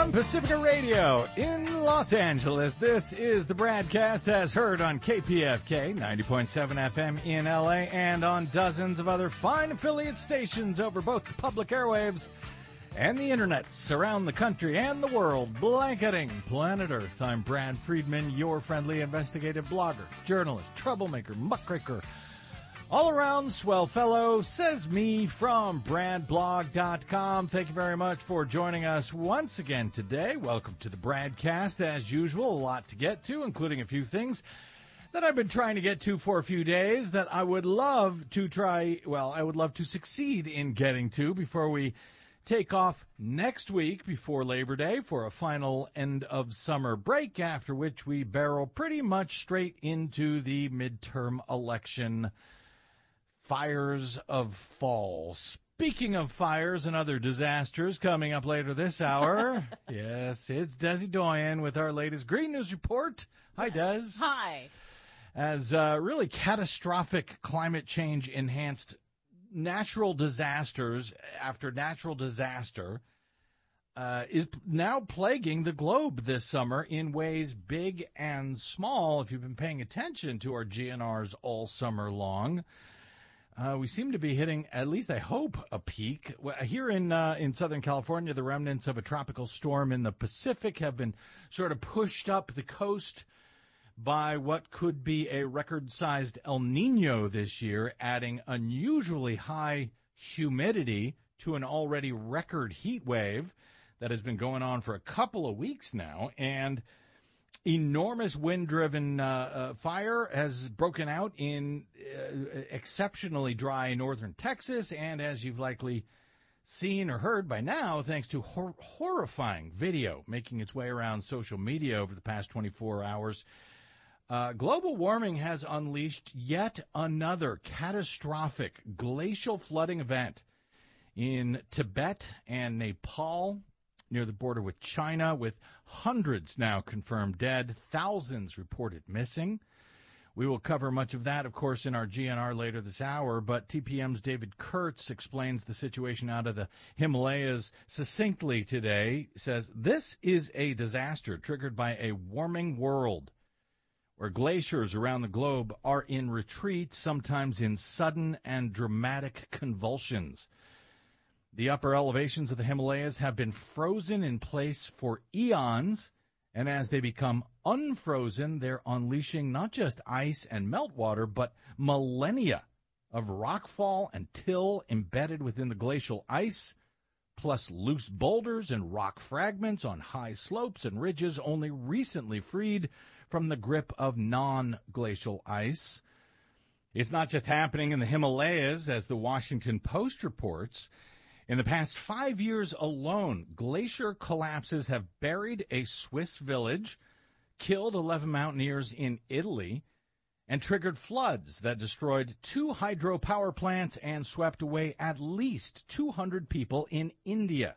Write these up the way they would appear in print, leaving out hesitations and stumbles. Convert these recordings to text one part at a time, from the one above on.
From Pacifica Radio in Los Angeles, this is the BradCast as heard on KPFK 90.7 FM in LA and on dozens of other fine affiliate stations over both the public airwaves and the internets around the country and the world, blanketing planet Earth. I'm Brad Friedman, your friendly investigative blogger, journalist, troublemaker, muckraker, all-around swell fellow, says me from BradBlog.com. Thank you very much for joining us once again today. Welcome to the BradCast. As usual, a lot to get to, including a few things that I've been trying to get to for a few days that I would love to succeed in getting to before we take off next week before Labor Day for a final end of summer break, after which we barrel pretty much straight into the midterm election fires of fall. Speaking of fires and other disasters, coming up later this hour, yes, it's Desi Doyen with our latest Green News Report. Hi, Des. Hi. As really catastrophic climate change enhanced natural disasters after natural disaster is now plaguing the globe this summer in ways big and small. If you've been paying attention to our GNRs all summer long, we seem to be hitting, at least I hope, a peak. Here in Southern California, the remnants of a tropical storm in the Pacific have been sort of pushed up the coast by what could be a record-sized El Nino this year, adding unusually high humidity to an already record heat wave that has been going on for a couple of weeks now. And enormous wind-driven fire has broken out in exceptionally dry northern Texas, and as you've likely seen or heard by now, thanks to horrifying video making its way around social media over the past 24 hours, global warming has unleashed yet another catastrophic glacial flooding event in Tibet and Nepal, near the border with China, with hundreds now confirmed dead, thousands reported missing. We will cover much of that, of course, in our GNR later this hour, but TPM's David Kurtz explains the situation out of the Himalayas succinctly today, says this is a disaster triggered by a warming world where glaciers around the globe are in retreat, sometimes in sudden and dramatic convulsions. The upper elevations of the Himalayas have been frozen in place for eons, and as they become unfrozen, they're unleashing not just ice and meltwater, but millennia of rockfall and till embedded within the glacial ice, plus loose boulders and rock fragments on high slopes and ridges only recently freed from the grip of non-glacial ice. It's not just happening in the Himalayas, as the Washington Post reports. In the past 5 years alone, glacier collapses have buried a Swiss village, killed 11 mountaineers in Italy, and triggered floods that destroyed 2 hydropower plants and swept away at least 200 people in India.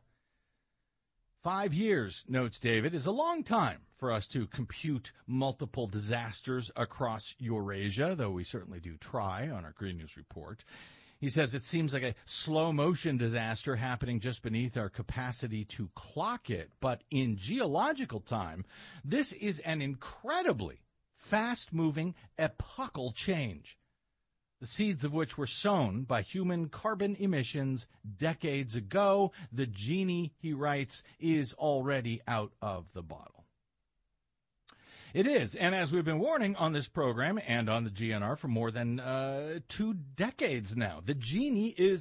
5 years, notes David, is a long time for us to compute multiple disasters across Eurasia, though we certainly do try on our Green News Report. He says it seems like a slow-motion disaster happening just beneath our capacity to clock it. But in geological time, this is an incredibly fast-moving, epochal change, the seeds of which were sown by human carbon emissions decades ago. The genie, he writes, is already out of the bottle. It is, and as we've been warning on this program and on the GNR for more than 2 decades now, the genie is